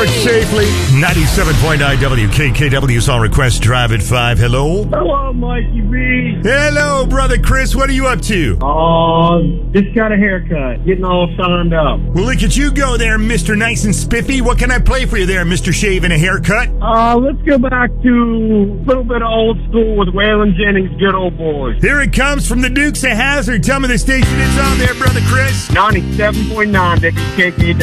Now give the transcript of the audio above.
Park safely. 97.9 WKKW's on request drive at 5. Hello. Hello, Mikey B. Hello, brother Chris. What are you up to? Just got a haircut. Getting all signed up. Well, look at you go there, Mr. Nice and Spiffy. What can I play for you there, Mr. Shave and a haircut? Let's go back to a little bit of old school with Waylon Jennings, Good Old Boys. Here it comes from the Dukes of Hazzard. Tell me the station it's on there, brother Chris. 97.9 WKKW.